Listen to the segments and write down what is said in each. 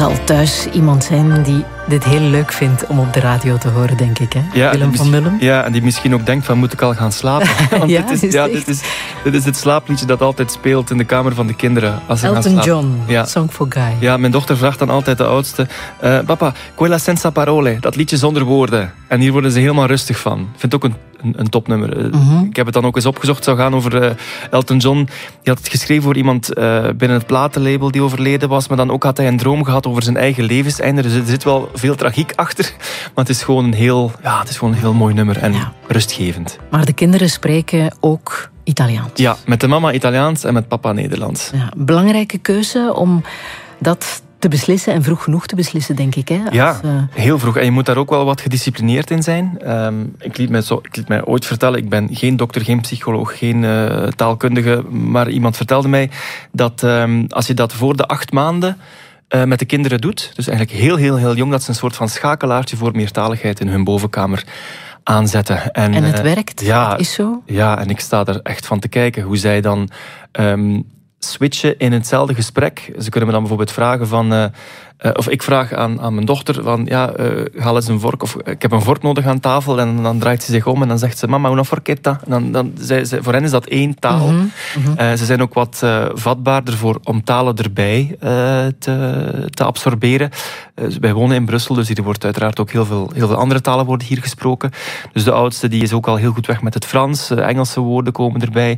zal thuis iemand zijn die dit heel leuk vindt om op de radio te horen, denk ik. Hè? Ja, Willem van Mullum. Ja, en die misschien ook denkt van, moet ik al gaan slapen? Want Ja, dit is het slaapliedje dat altijd speelt in de kamer van de kinderen. Als ze Elton gaan slapen. John, Ja. Song for Guy. Ja, mijn dochter vraagt dan altijd de oudste, papa, quella senza parole, dat liedje zonder woorden. En hier worden ze helemaal rustig van. Ik vind het ook een topnummer. Ik heb het dan ook eens opgezocht. Het zou gaan over Elton John. Die had het geschreven voor iemand binnen het platenlabel die overleden was. Maar dan ook had hij een droom gehad over zijn eigen levenseinde. Dus er zit wel veel tragiek achter. Maar het is gewoon een heel mooi nummer. En rustgevend. Maar de kinderen spreken ook Italiaans. Ja, met de mama Italiaans en met papa Nederlands. Ja, belangrijke keuze om dat te beslissen en vroeg genoeg te beslissen, denk ik. Hè? Heel vroeg. En je moet daar ook wel wat gedisciplineerd in zijn. Ik liet mij ooit vertellen, ik ben geen dokter, geen psycholoog, geen taalkundige, maar iemand vertelde mij dat als je dat voor de 8 maanden met de kinderen doet, dus eigenlijk heel, heel, heel jong, dat ze een soort van schakelaartje voor meertaligheid in hun bovenkamer aanzetten. En het werkt? Ja, het is zo? Ja, en ik sta er echt van te kijken hoe zij dan switchen in hetzelfde gesprek. Ze kunnen me dan bijvoorbeeld vragen van... of ik vraag aan mijn dochter van... haal eens een vork. Of ik heb een vork nodig aan tafel. En dan draait ze zich om en dan zegt ze... Mama, una forchetta. En dan voor hen is dat 1 taal. Ze zijn ook wat vatbaarder om talen erbij te absorberen. Wij wonen in Brussel, dus hier wordt uiteraard ook heel veel andere talen worden hier gesproken. Dus de oudste die is ook al heel goed weg met het Frans. Engelse woorden komen erbij.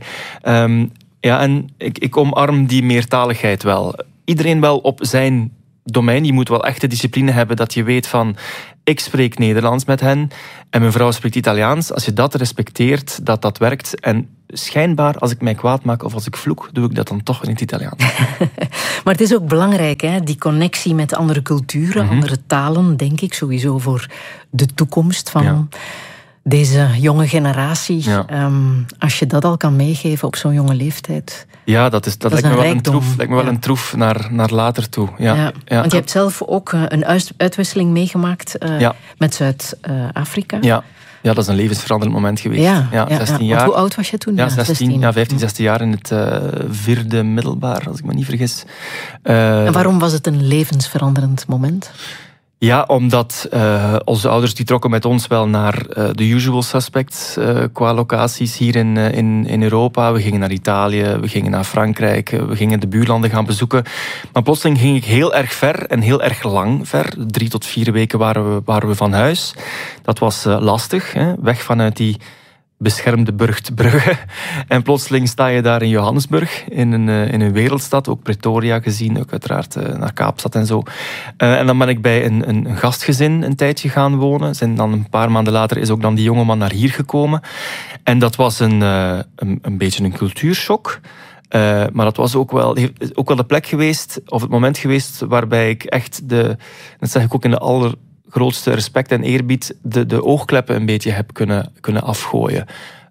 Ja, en ik omarm die meertaligheid wel. Iedereen wel op zijn domein. Je moet wel echt de discipline hebben dat je weet van... Ik spreek Nederlands met hen en mijn vrouw spreekt Italiaans. Als je dat respecteert, dat werkt. En schijnbaar, als ik mij kwaad maak of als ik vloek, doe ik dat dan toch in het Italiaans. Maar het is ook belangrijk, hè? Die connectie met andere culturen, andere talen, denk ik, sowieso voor de toekomst van... deze jonge generatie, als je dat al kan meegeven op zo'n jonge leeftijd... Ja, dat lijkt me wel een troef naar later toe. Ja. Want je hebt zelf ook een uitwisseling meegemaakt met Zuid-Afrika. Ja, dat is een levensveranderend moment geweest. 16 jaar. Want hoe oud was je toen? 15, 16 jaar in het 4e middelbaar, als ik me niet vergis. En waarom was het een levensveranderend moment? Ja, omdat onze ouders die trokken met ons wel naar de usual suspects qua locaties hier in Europa. We gingen naar Italië, we gingen naar Frankrijk, we gingen de buurlanden gaan bezoeken. Maar plotseling ging ik heel erg ver en heel erg lang ver. 3 tot 4 weken waren we van huis. Dat was lastig, hè? Weg vanuit die beschermde Burgt Brugge. En plotseling sta je daar in Johannesburg, in een wereldstad, ook Pretoria gezien, ook uiteraard naar Kaapstad en zo. En dan ben ik bij een gastgezin een tijdje gaan wonen. En dan een paar maanden later is ook dan die jongeman naar hier gekomen. En dat was een beetje een cultuurshock. Maar dat was ook wel de plek geweest, of het moment geweest, waarbij ik echt dat zeg ik ook in de allergrootste respect en eerbied, de oogkleppen een beetje heb kunnen afgooien.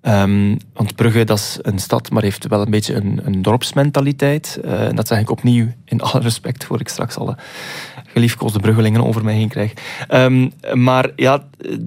Want Brugge, dat is een stad, maar heeft wel een beetje een dorpsmentaliteit. En dat zeg ik opnieuw in alle respect, voor ik straks alle geliefkoosde Bruggelingen over mij heen krijg. Maar ja,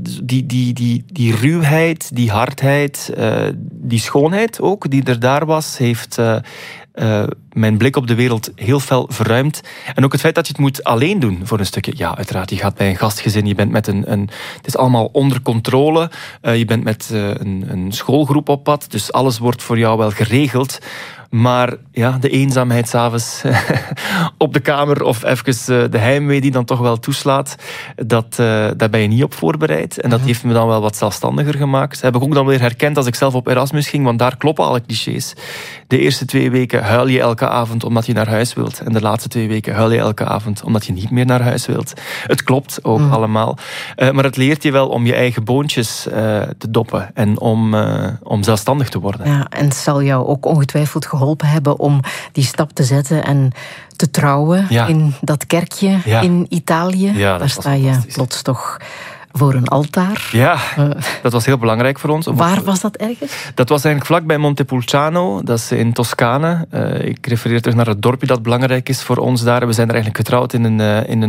die ruwheid, die hardheid, die schoonheid ook, die er daar was, heeft mijn blik op de wereld heel fel verruimd. En ook het feit dat je het moet alleen doen voor een stukje. Ja, uiteraard, je gaat bij een gastgezin, je bent met het is allemaal onder controle. Je bent met een schoolgroep op pad, dus alles wordt voor jou wel geregeld. Maar ja, de eenzaamheid 's avonds op de kamer of even de heimwee die dan toch wel toeslaat, daar ben je niet op voorbereid. En dat heeft me dan wel wat zelfstandiger gemaakt. Dat heb ik ook dan weer herkend als ik zelf op Erasmus ging, want daar kloppen alle clichés. De eerste 2 weken huil je elke avond omdat je naar huis wilt. En de laatste 2 weken huil je elke avond omdat je niet meer naar huis wilt. Het klopt ook allemaal. Maar het leert je wel om je eigen boontjes te doppen en om zelfstandig te worden. Ja, en het zal jou ook ongetwijfeld geholpen hebben om die stap te zetten en te trouwen in dat kerkje in Italië. Ja, daar sta je plots toch voor een altaar. Ja, dat was heel belangrijk voor ons. Waar was dat ergens? Dat was eigenlijk vlakbij Montepulciano, dat is in Toscane. Ik refereer terug naar het dorpje dat belangrijk is voor ons daar. We zijn er eigenlijk getrouwd in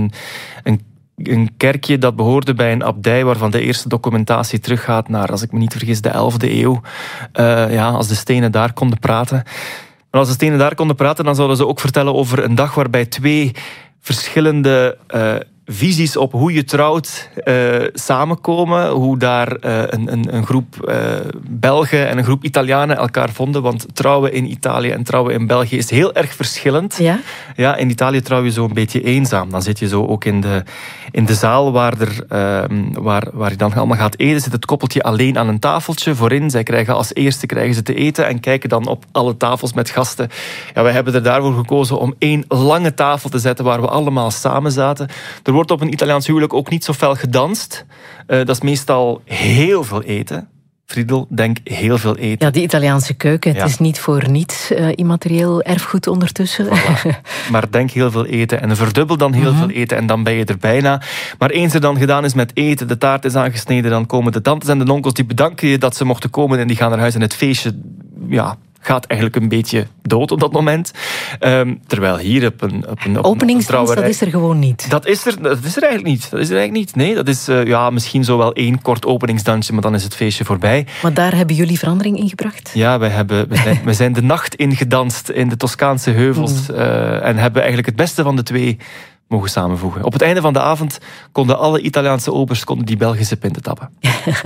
een kerkje dat behoorde bij een abdij waarvan de eerste documentatie teruggaat naar, als ik me niet vergis, de 11e eeuw. Als de stenen daar konden praten. Maar als de stenen daar konden praten, dan zouden ze ook vertellen over een dag waarbij 2 verschillende visies op hoe je trouwt samenkomen. Hoe daar een groep Belgen en een groep Italianen elkaar vonden. Want trouwen in Italië en trouwen in België is heel erg verschillend. Ja? Ja, in Italië trouw je zo een beetje eenzaam. Dan zit je zo ook in de zaal waar je dan allemaal gaat eten. Zit het koppeltje alleen aan een tafeltje voorin. Zij krijgen als eerste ze te eten en kijken dan op alle tafels met gasten. Ja, wij hebben er daarvoor gekozen om 1 lange tafel te zetten waar we allemaal samen zaten. Er wordt op een Italiaans huwelijk ook niet zo fel gedanst. Dat is meestal heel veel eten. Friedel, denk heel veel eten. Ja, die Italiaanse keuken, het is niet voor niets immaterieel erfgoed ondertussen. Voilà. Maar denk heel veel eten en verdubbel dan heel veel eten en dan ben je er bijna. Maar eens er dan gedaan is met eten, de taart is aangesneden, dan komen de tantes en de onkels, die bedanken je dat ze mochten komen en die gaan naar huis en het feestje, gaat eigenlijk een beetje dood op dat moment. Terwijl hier op een openingsdans, dat is er gewoon niet. Dat is er eigenlijk niet. Nee, dat is misschien zo wel 1 kort openingsdansje, maar dan is het feestje voorbij. Maar daar hebben jullie verandering in gebracht? Ja, we zijn de nacht ingedanst in de Toscaanse heuvels en hebben eigenlijk het beste van de 2 mogen samenvoegen. Op het einde van de avond konden alle Italiaanse obers die Belgische pinten tappen.